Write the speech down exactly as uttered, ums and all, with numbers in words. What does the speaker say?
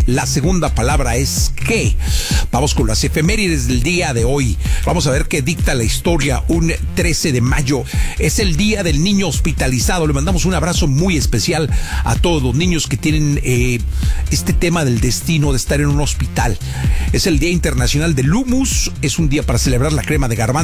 La segunda palabra es ¿qué? Vamos con las efemérides del día de hoy. Vamos a ver qué dicta la historia. Un trece de mayo es el día del niño hospitalizado. Le mandamos un abrazo muy especial a todos los niños que tienen eh, este tema del destino de estar en un hospital. Es el Día Internacional del Hummus. Es un día para celebrar la crema de garbanzo